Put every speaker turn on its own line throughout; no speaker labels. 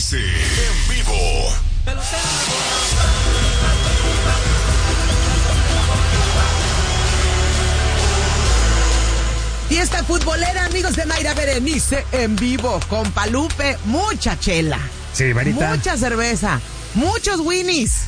Berenice en vivo.
Fiesta futbolera, amigos de Mayra Berenice en vivo. Con Palupe, mucha chela.
Sí, Marita.
Mucha cerveza. Muchos Winnies.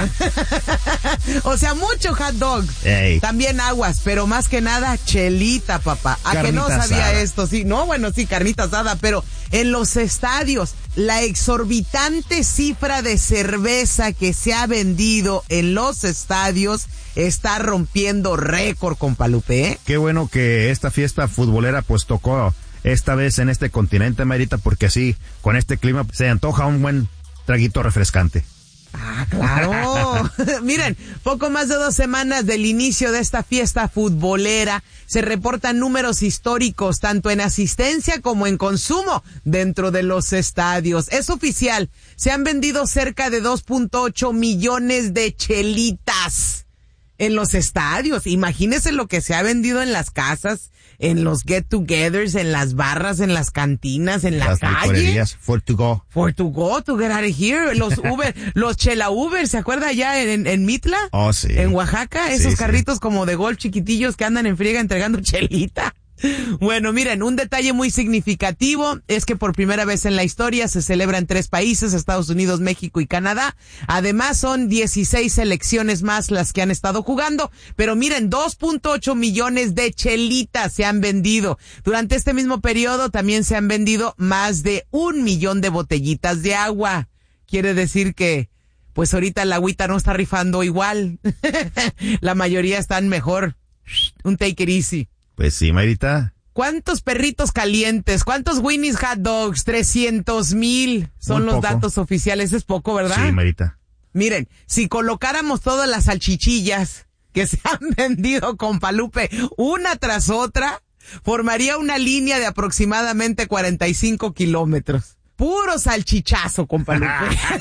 O sea, mucho hot dog.
Ey.
También aguas, pero más que nada, chelita, papá. ¿A que no
Carnita
sabía
asada.
esto? Sí, no, bueno, sí, carnita asada, pero en los estadios, la exorbitante cifra de cerveza que se ha vendido en los estadios está rompiendo récord, con Palupe, ¿eh?
Qué bueno que esta fiesta futbolera pues tocó esta vez en este continente, Marita, porque así, con este clima, se antoja un buen traguito refrescante.
Ah, claro. Miren, poco más de 2 semanas del inicio de esta fiesta futbolera, se reportan números históricos tanto en asistencia como en consumo dentro de los estadios. Es oficial, se han vendido cerca de 2.8 millones de chelitas en los estadios. Imagínense lo que se ha vendido en las casas, en los get-togethers, en las barras, en las cantinas, en la
Las
calle.
licorerías, for to go.
For to go, to get out of here. Los Uber, los Chela Uber, ¿se acuerda allá en Mitla?
Oh, sí.
En Oaxaca, esos
Sí,
carritos como de golf chiquitillos que andan en friega entregando chelita. Bueno, miren, un detalle muy significativo es que por primera vez en la historia se celebra en 3 países, Estados Unidos, México y Canadá. Además son 16 selecciones más las que han estado jugando, pero miren, 2.8 millones de chelitas se han vendido. Durante este mismo periodo también se han vendido más de 1 millón de botellitas de agua. Quiere decir que pues ahorita la agüita no está rifando igual. La mayoría están mejor. Un take it easy.
Pues sí, Marita.
¿Cuántos perritos calientes? ¿Cuántos Winnie's hot dogs? 300,000 son
Muy
los
poco.
datos oficiales. Es poco, ¿verdad?
Sí, Marita.
Miren, si colocáramos todas las salchichillas que se han vendido con Palupe una tras otra, formaría una línea de aproximadamente 45 kilómetros. Puro salchichazo, con Palupe.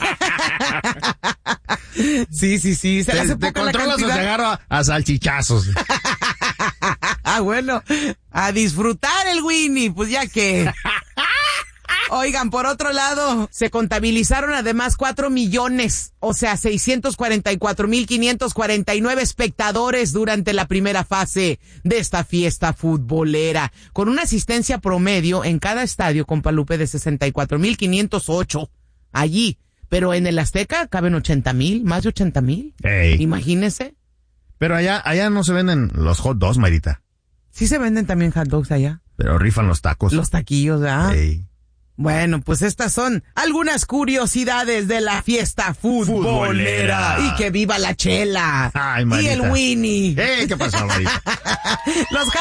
Sí. Se le hace
Te
poca la
controlas o te
cantidad.
agarro a salchichazos.
Ah, bueno, a disfrutar el Winnie, pues ya que... Oigan, por otro lado, se contabilizaron además 4 millones, o sea, 644,549 espectadores durante la primera fase de esta fiesta futbolera, con una asistencia promedio en cada estadio, con Palupe, de 64,508 allí, pero en el Azteca caben 80,000, más de 80,000.
Ey.
Imagínense.
Pero allá no se venden los hot dogs, Marita.
Sí se venden también hot dogs allá.
Pero rifan los tacos.
Los taquillos, ¿verdad?
Ey.
Bueno, pues estas son algunas curiosidades de la fiesta futbolera.
Futbolera.
Y que viva la chela.
Ay,
y
Marita.
el Winnie.
¿Qué pasó, Marita?
Los